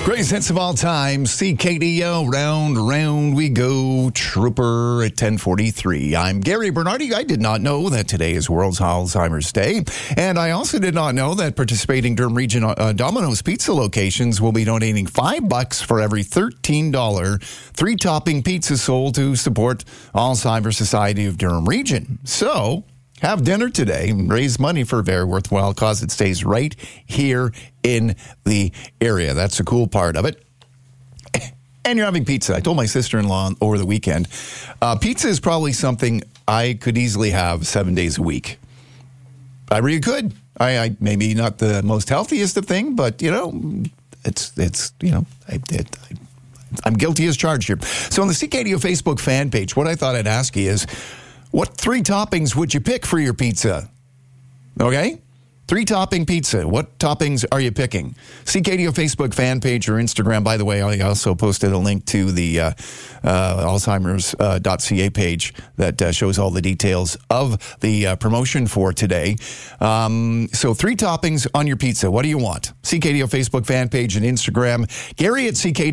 Greatest hits of all time, CKDO, round we go, Trooper at 10:43. I'm Gary Bernardi. I did not know that today is World Alzheimer's Day, and I also did not know that participating Durham Region Domino's Pizza locations will be donating $5 for every $13 three-topping pizza sold to support Alzheimer's Society of Durham Region. So, have dinner today and raise money for a very worthwhile cause. It stays right here in the area. That's the cool part of it. And you're having pizza. I told my sister-in-law over the weekend, pizza is probably something I could easily have 7 days a week. I really could. I maybe not the most healthiest of thing, but, you know, it's you know, I'm guilty as charged here. So on the CKDO Facebook fan page, what I thought I'd ask you is, what three toppings would you pick for your pizza? Okay? Three-topping pizza. What toppings are you picking? CKDO Facebook fan page or Instagram. By the way, I also posted a link to the Alzheimer's.ca page that shows all the details of the promotion for today. So 3 toppings on your pizza. What do you want? CKDO Facebook fan page and Instagram. Gary at CKDO.